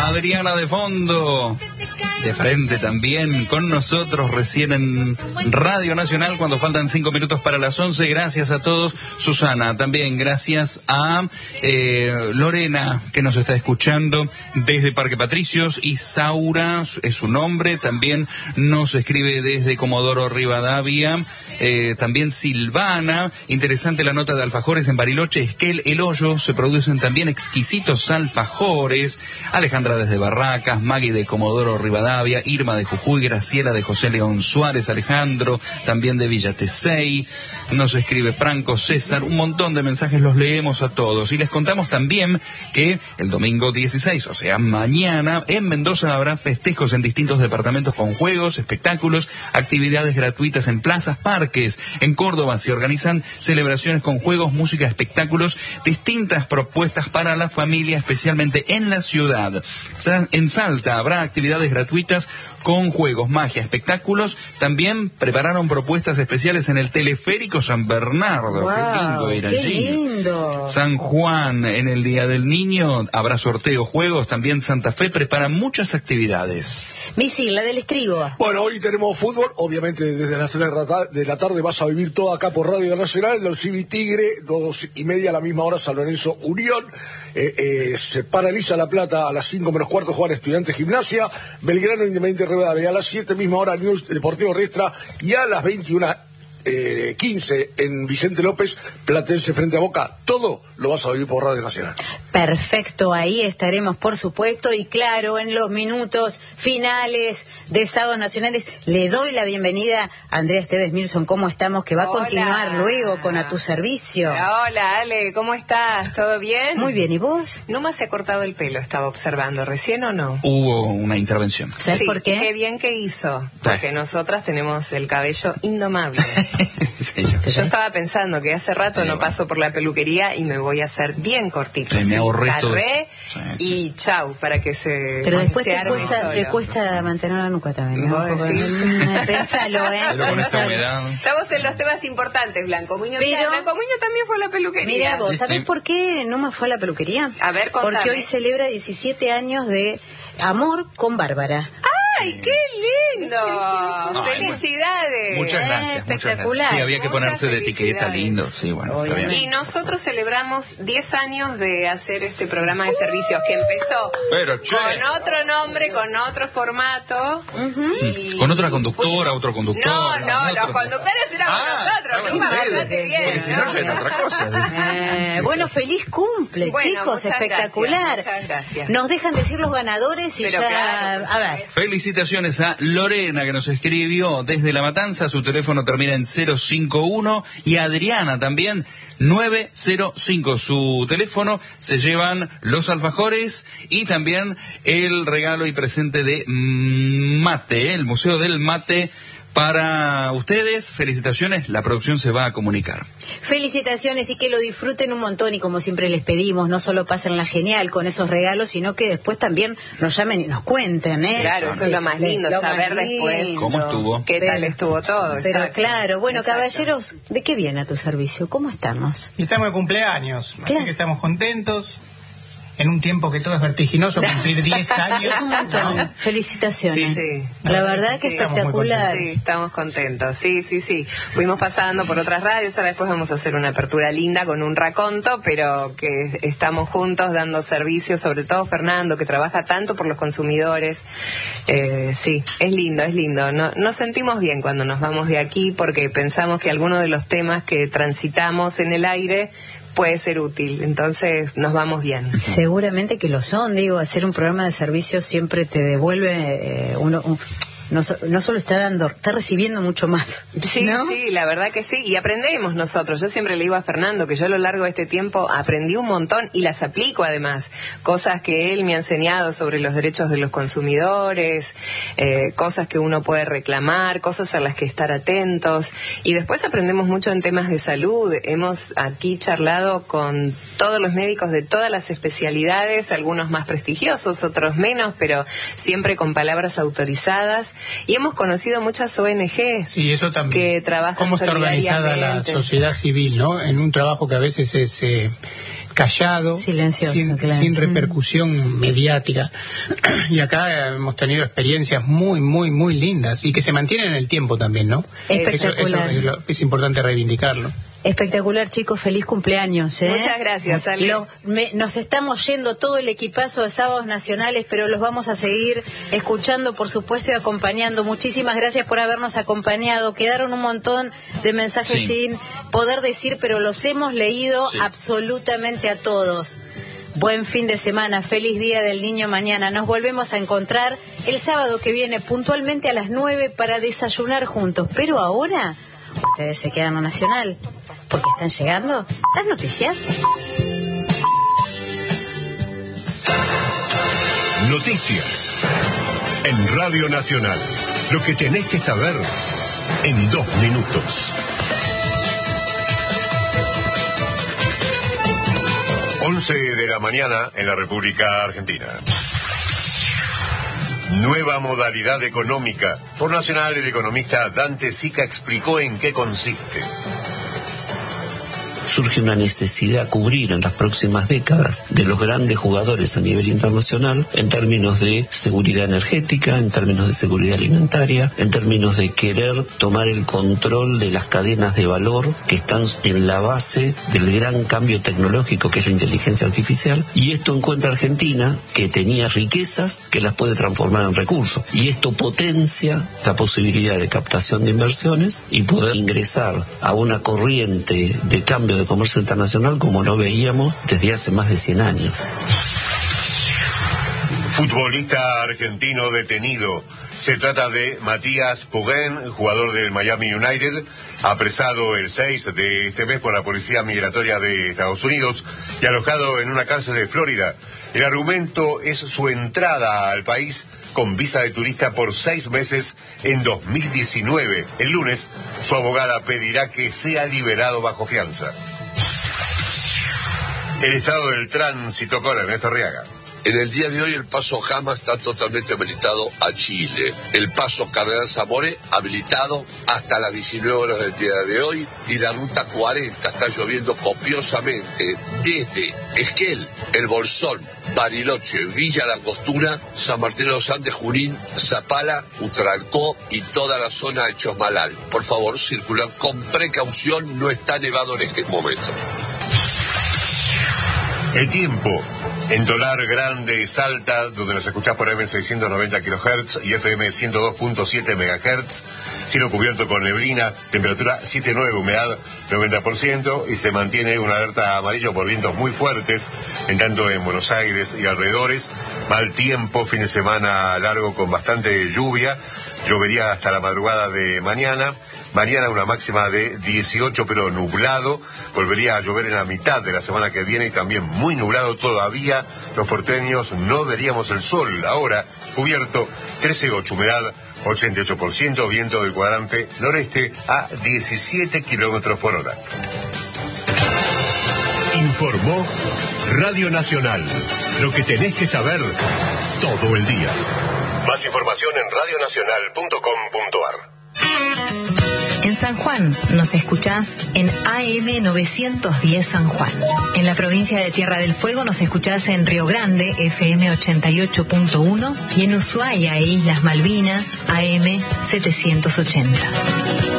Adriana de fondo. De frente también con nosotros recién en Radio Nacional cuando faltan 5 minutos para las 11. Gracias a todos. Susana, también gracias a Lorena que nos está escuchando desde Parque Patricios. Isaura es su nombre. También nos escribe desde Comodoro Rivadavia. También Silvana. Interesante la nota de alfajores en Bariloche. Esquel, El Hoyo. Se producen también exquisitos alfajores. Alejandra desde Barracas. Maggie de Comodoro Rivadavia. Irma de Jujuy, Graciela de José León Suárez, Alejandro, también de Villa Tesey, nos escribe Franco, César, un montón de mensajes, los leemos a todos. Y les contamos también que el domingo 16, o sea, mañana, en Mendoza habrá festejos en distintos departamentos con juegos, espectáculos, actividades gratuitas en plazas, parques. En Córdoba se organizan celebraciones con juegos, música, espectáculos, distintas propuestas para la familia, especialmente en la ciudad. En Salta habrá actividades gratuitas con juegos, magia, espectáculos. También prepararon propuestas especiales en el Teleférico San Bernardo. Wow, qué lindo era allí. Lindo. San Juan, en el Día del Niño, habrá sorteos, juegos. También Santa Fe prepara muchas actividades. Misi, la del estribo. Bueno, hoy tenemos fútbol. Obviamente desde las 3 de la tarde vas a vivir todo acá por Radio Nacional. Los Civi Tigre, 2:30 a la misma hora, San Lorenzo Unión. Se paraliza La Plata a las 5 menos cuarto, jugar Estudiantes Gimnasia. Belgrano Independiente Rivadavia a las 7 misma hora, News Deportivo Riestra, y a las 21:15 en Vicente López, Platense frente a Boca. Todo lo vas a vivir por Radio Nacional. Perfecto, ahí estaremos, por supuesto, y claro, en los minutos finales de Sábados Nacionales, le doy la bienvenida a Andrea Esteves Milson. ¿Cómo estamos? Que va a continuar luego con A Tu Servicio. Hola, Ale, ¿cómo estás? ¿Todo bien? Muy bien, ¿y vos? No me se ha cortado el pelo, estaba observando, ¿recién o no? Hubo una intervención. ¿Sabes Sí, por qué? Qué bien que hizo, porque nosotras tenemos el cabello indomable. Sí, Yo estaba pensando que hace rato no paso por la peluquería y me voy a hacer bien cortito. Me ahorré todo. Carré y chau, para que se Pero después se arme solo. te cuesta mantener la nuca también, ¿no? ¿Vos decís? Pensalo, ¿eh? Pero con esta humedad. Estamos en los temas importantes, Blanco Muñoz. Pero- Blanco Muñoz también fue a la peluquería. Mira vos, Sí, ¿sabés sí. por qué Numa fue a la peluquería? A ver, contame. Porque hoy celebra 17 años de amor con Bárbara. ¡Ay, qué lindo! ¡Felicidades! Muchas gracias. espectacular. Muchas gracias. Sí, había que Muchas ponerse de etiqueta, felicidades. lindo. Sí, bueno, está bien. Y nosotros celebramos 10 años de hacer este programa de servicios que empezó Pero, che. con otro nombre, con otro formato. Y... Con otra conductora, otro conductor. No, los otro- conductores éramos nosotros, estaban Numa, ustedes, bastante bien. porque si no, ya era otra cosa. Bueno, feliz cumple, Bueno, chicos, muchas espectacular. gracias, muchas gracias. Nos dejan decir los ganadores y Pero ya... claro, por a ver. Felicitaciones a Lorena que nos escribió desde La Matanza, su teléfono termina en 051, y a Adriana también 905, su teléfono. Se llevan los alfajores y también el regalo y presente de mate, el Museo del Mate para ustedes. Felicitaciones, la producción se va a comunicar. Felicitaciones y que lo disfruten un montón, y como siempre les pedimos, no solo pásenla genial con esos regalos, sino que después también nos llamen y nos cuenten, ¿eh? Claro, eso es lo más lindo, Lo saber más después lindo. ¿Cómo estuvo? qué tal estuvo todo. Pero exacto. claro, bueno, Exacto. caballeros, ¿de qué viene A Tu Servicio? ¿Cómo estamos? Y estamos de cumpleaños, Claro. así que estamos contentos. En un tiempo que todo es vertiginoso, cumplir 10 años. Es un montón. Felicitaciones. Sí. La verdad que Sí, espectacular. Sí, estamos contentos. Sí. Fuimos pasando por otras radios, ahora después vamos a hacer una apertura linda con un raconto, pero que estamos juntos dando servicios, sobre todo Fernando, que trabaja tanto por los consumidores. Sí, es lindo. Nos sentimos bien cuando nos vamos de aquí porque pensamos que algunos de los temas que transitamos en el aire puede ser útil, entonces nos vamos bien. Seguramente que lo son, digo, hacer un programa de servicio siempre te devuelve no solo está recibiendo mucho más. Sí, ¿no? sí, la verdad que sí, y aprendemos nosotros. Yo siempre le digo a Fernando que yo a lo largo de este tiempo aprendí un montón y las aplico además, cosas que él me ha enseñado sobre los derechos de los consumidores, cosas que uno puede reclamar, cosas a las que estar atentos, y después aprendemos mucho en temas de salud. Hemos aquí charlado con todos los médicos de todas las especialidades, algunos más prestigiosos, otros menos, pero siempre con palabras autorizadas. Y hemos conocido muchas ONG Sí, eso también. que trabajan Cómo está organizada la solidariamente. sociedad civil, ¿no? En un trabajo que a veces es callado, silencioso, sin repercusión mediática. Y acá hemos tenido experiencias muy, muy, muy lindas y que se mantienen en el tiempo también, ¿no? Espectacular. Eso es importante reivindicarlo. Espectacular, chicos, feliz cumpleaños. Muchas gracias, Ale. Nos estamos yendo todo el equipazo de Sábados Nacionales, pero los vamos a seguir escuchando, por supuesto, y acompañando. Muchísimas gracias por habernos acompañado. Quedaron un montón de mensajes sin poder decir, pero los hemos leído absolutamente a todos. Buen fin de semana, feliz Día del Niño mañana. Nos volvemos a encontrar el sábado que viene puntualmente a las 9 para desayunar juntos. Pero ahora, ustedes se quedan en Nacional, porque están llegando las noticias. Noticias en Radio Nacional. Lo que tenés que saber en 2 minutos. 11 de la mañana en la República Argentina. Nueva modalidad económica. Por Nacional, el economista Dante Sica explicó en qué consiste. Surge una necesidad a cubrir en las próximas décadas de los grandes jugadores a nivel internacional en términos de seguridad energética, en términos de seguridad alimentaria, en términos de querer tomar el control de las cadenas de valor que están en la base del gran cambio tecnológico que es la inteligencia artificial. Y esto encuentra Argentina, que tenía riquezas que las puede transformar en recursos. Y esto potencia la posibilidad de captación de inversiones y poder ingresar a una corriente de cambio de comercio internacional como no veíamos desde hace más de 100 años. Futbolista argentino detenido. Se trata de Matías Pugén, jugador del Miami United, apresado el 6 de este mes por la Policía Migratoria de Estados Unidos y alojado en una cárcel de Florida. El argumento es su entrada al país con visa de turista por 6 meses en 2019. El lunes, su abogada pedirá que sea liberado bajo fianza. El estado del tránsito con Ernesto Arriaga. En el día de hoy el paso Jama está totalmente habilitado a Chile. El paso Cardenal Zamoré habilitado hasta las 19 horas del día de hoy. Y la ruta 40 está lloviendo copiosamente desde Esquel, El Bolsón, Bariloche, Villa Langostura, San Martín de los Andes, Junín, Zapala, Utralcó y toda la zona de Chosmalal. Por favor, circulan con precaución, no está nevado en este momento. El tiempo. En Tolar, Grande, Salta, donde nos escuchás por AM 690 kHz y FM 102.7 MHz, cielo cubierto con neblina, temperatura 7,9, humedad 90%, y se mantiene una alerta amarilla por vientos muy fuertes, en tanto en Buenos Aires y alrededores. Mal tiempo, fin de semana largo con bastante lluvia, llovería hasta la madrugada de mañana. Mañana una máxima de 18, pero nublado. Volvería a llover en la mitad de la semana que viene y también muy nublado todavía. Los porteños no veríamos el sol. Ahora, cubierto, 13,8, humedad 88%, viento del cuadrante noreste a 17 kilómetros por hora. Informó Radio Nacional. Lo que tenés que saber todo el día. Más información en radionacional.com.ar. En San Juan nos escuchás en AM 910 San Juan. En la provincia de Tierra del Fuego nos escuchás en Río Grande, FM 88.1, y en Ushuaia e Islas Malvinas, AM 780.